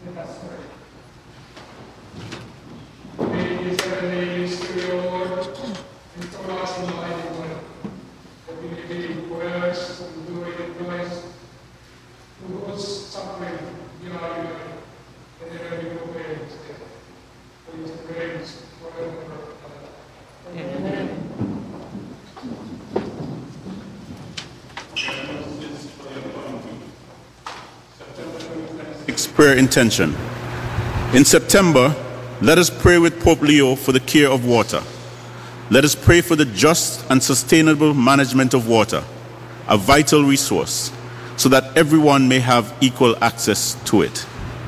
Let us pray. May these days to your Lord, and to us in the mighty one, that we may be prayers and glory in Christ, who was suffering beyond you, and never be obeyed his death. For his praise forever. Amen. Prayer intention. In September, let us pray with Pope Leo for the care of water. Let us pray for the just and sustainable management of water, a vital resource, so that everyone may have equal access to it.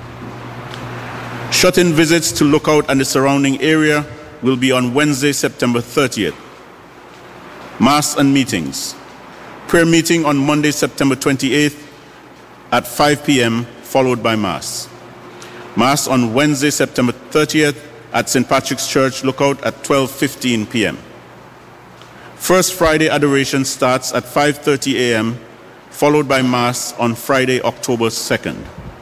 Shut-in visits to Lookout and the surrounding area will be on Wednesday, September 30th. Mass and meetings. Prayer meeting on Monday, September 28th at 5 p.m., followed by Mass. Mass on Wednesday, September 30th at St. Patrick's Church, Lookout at 12:15 p.m. First Friday adoration starts at 5:30 a.m., followed by Mass on Friday, October 2nd.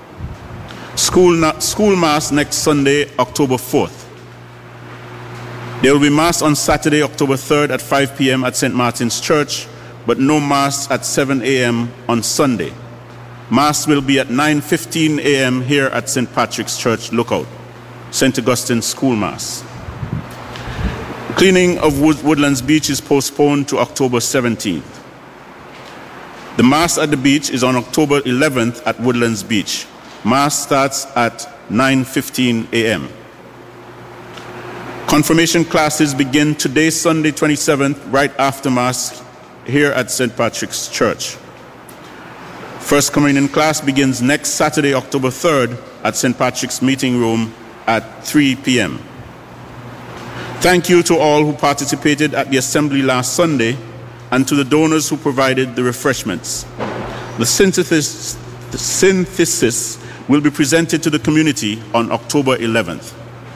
School Mass next Sunday, October 4th. There will be Mass on Saturday, October 3rd at 5 p.m. at St. Martin's Church, but no Mass at 7 a.m. on Sunday. Mass will be at 9:15 a.m. here at St. Patrick's Church, Lookout, St. Augustine School Mass. Cleaning of Woodlands Beach is postponed to October 17th. The Mass at the beach is on October 11th at Woodlands Beach. Mass starts at 9:15 a.m. Confirmation classes begin today, Sunday 27th, right after Mass here at St. Patrick's Church. First Communion class begins next Saturday, October 3rd at St. Patrick's Meeting Room at 3 p.m. Thank you to all who participated at the assembly last Sunday and to the donors who provided the refreshments. The synthesis will be presented to the community on October 11th.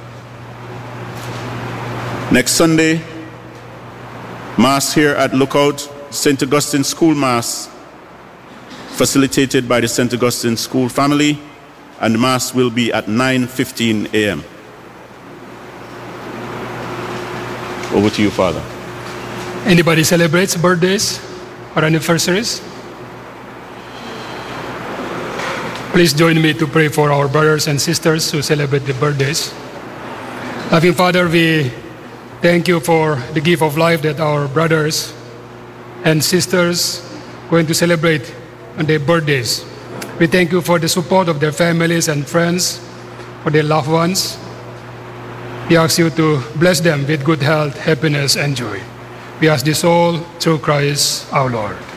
Next Sunday, Mass here at Lookout, St. Augustine School Mass, facilitated by the St. Augustine School family, and the Mass will be at 9:15 a.m. Over to you, Father. Anybody celebrates birthdays or anniversaries? Please join me to pray for our brothers and sisters who celebrate their birthdays. Loving Father, we thank you for the gift of life that our brothers and sisters going to celebrate on their birthdays. We thank you for the support of their families and friends, for their loved ones. We ask you to bless them with good health, happiness, and joy. We ask this all through Christ our Lord.